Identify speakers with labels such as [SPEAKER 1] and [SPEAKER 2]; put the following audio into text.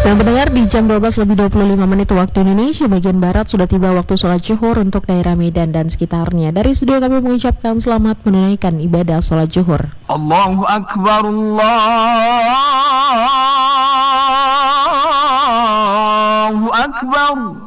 [SPEAKER 1] Dan pendengar, di jam 12 lebih 25 menit waktu Indonesia bagian Barat sudah tiba waktu sholat zuhur untuk daerah Medan dan sekitarnya. Dari studio kami mengucapkan selamat menunaikan ibadah sholat zuhur.
[SPEAKER 2] Allahu Akbar, Allahu Akbar.